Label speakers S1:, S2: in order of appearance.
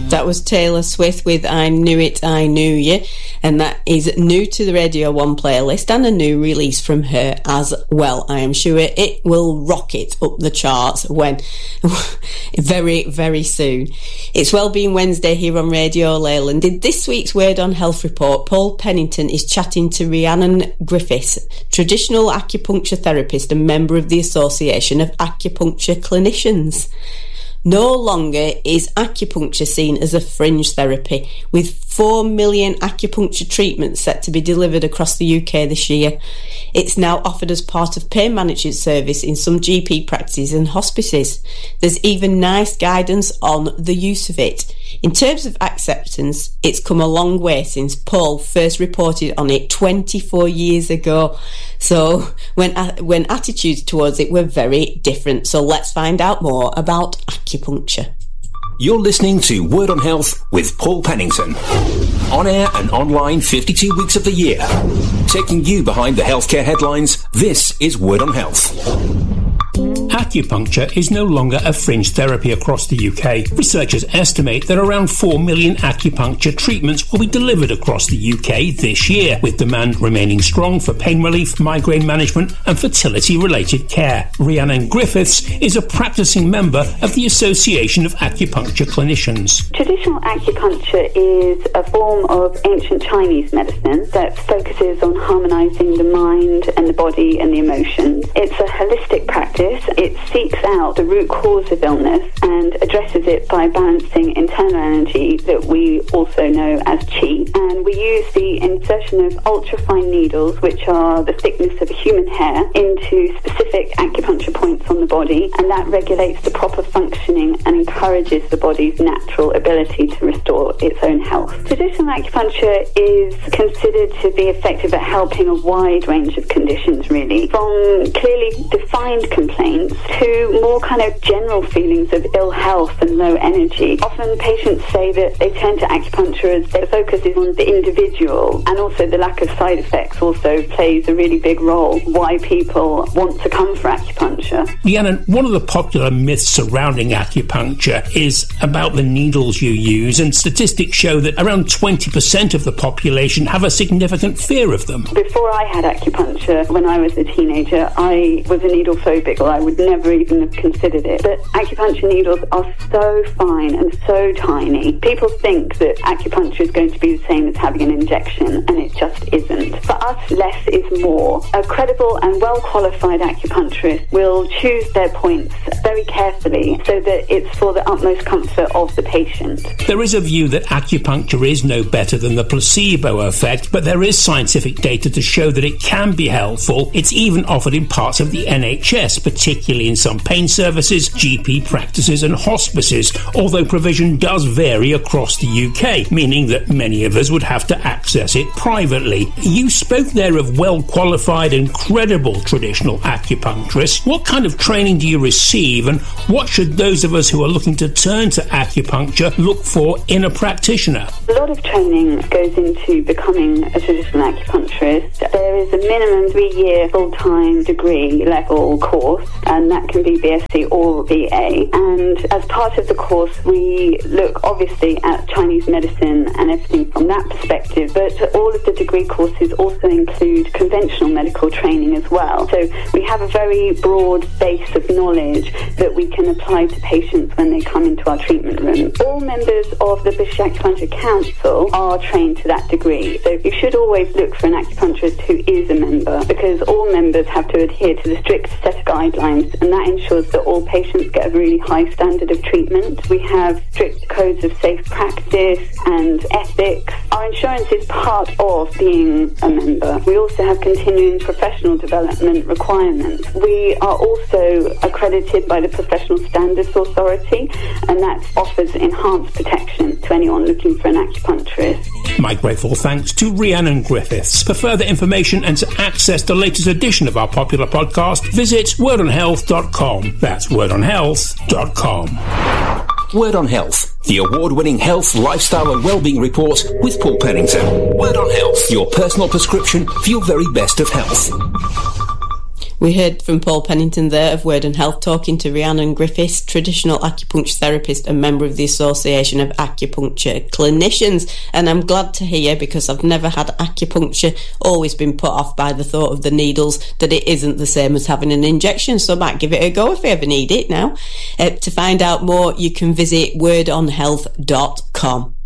S1: That was Taylor Swift with I Knew It, I Knew You, and that is new to the Radio 1 playlist and a new release from her as well. I am sure it will rocket up the charts when very, very soon. It's Wellbeing Wednesday here on Radio Leyland. In this week's Word on Health report, Paul Pennington is chatting to Rhiannon Griffiths, traditional acupuncture therapist and member of the Association of Acupuncture Clinicians. No longer is acupuncture seen as a fringe therapy, with 4 million acupuncture treatments set to be delivered across the UK this year. It's now offered as part of pain management service in some GP practices and hospices. There's even nice guidance on the use of it. In terms of acceptance, it's come a long way since Paul first reported on it 24 years ago. So when attitudes towards it were very different. So let's find out more about acupuncture.
S2: You're listening to Word on Health with Paul Pennington. On air and online 52 weeks of the year. Taking you behind the healthcare headlines, this is Word on Health.
S3: Acupuncture is no longer a fringe therapy across the UK. Researchers estimate that around 4 million acupuncture treatments will be delivered across the UK this year, with demand remaining strong for pain relief, migraine management and fertility-related care. Rhiannon Griffiths is a practicing member of the Association of Acupuncture Clinicians.
S4: Traditional acupuncture is a form of ancient Chinese medicine that focuses on harmonising the mind and the body and the emotions. It's a holistic practice. It seeks out the root cause of illness and addresses it by balancing internal energy that we also know as qi. And we use the insertion of ultrafine needles, which are the thickness of a human hair, into specific acupuncture points on the body, and that regulates the proper functioning and encourages the body's natural ability to restore its own health. Traditional acupuncture is considered to be effective at helping a wide range of conditions, really, from clearly defined complaints to more kind of general feelings of ill health and low energy. Often patients say that they turn to acupuncture as their focus is on the individual, and also the lack of side effects also plays a really big role why people want to come for acupuncture.
S3: Rhiannon, one of the popular myths surrounding acupuncture is about the needles you use, and statistics show that around 20% of the population have a significant fear of them.
S4: Before I had acupuncture, when I was a teenager, I was a needle phobic. I would never even have considered it. But acupuncture needles are so fine and so tiny. People think that acupuncture is going to be the same as having an injection, and it just isn't. For us, less is more. A credible and well-qualified acupuncturist will choose their points very carefully so that it's for the utmost comfort of the patient.
S3: There is a view that acupuncture is no better than the placebo effect, but there is scientific data to show that it can be helpful. It's even offered in parts of the NHS, particularly in some pain services, GP practices and hospices, although provision does vary across the UK, meaning that many of us would have to access it privately. You spoke there of well-qualified and credible traditional acupuncturists. What kind of training do you receive, and what should those of us who are looking to turn to acupuncture look for in a practitioner?
S4: A lot of training goes into becoming a traditional acupuncturist. There is a minimum 3-year full-time degree level course, and that can be BSc or BA. And as part of the course, we look obviously at Chinese medicine and everything from that perspective, but all of the degree courses also include conventional medical training as well. So we have a very broad base of knowledge that we can apply to patients when they come into our treatment room. All members of the British Acupuncture Council are trained to that degree. So you should always look for an acupuncturist who is a member, because all members have to adhere to the strict set of guidelines, and that ensures that all patients get a really high standard of treatment. We have strict codes of safe practice and ethics. Our insurance is part of being a member. We also have continuing professional development requirements. We are also accredited by the Professional Standards Authority, and that offers enhanced protection to anyone looking for an acupuncturist.
S3: My grateful thanks to Rhiannon Griffiths. For further information and to access the latest edition of our popular podcast, visit wordonhealth.com. That's wordonhealth.com.
S2: Word on Health, the award-winning health, lifestyle and wellbeing report with Paul Pennington. Word on Health, your personal prescription for your very best of health.
S1: We heard from Paul Pennington there of Word on Health talking to Rhiannon Griffiths, traditional acupuncture therapist and member of the Association of Acupuncture Clinicians. And I'm glad to hear, because I've never had acupuncture, always been put off by the thought of the needles, that it isn't the same as having an injection. So I might give it a go if I ever need it now. To find out more, you can visit wordonhealth.com.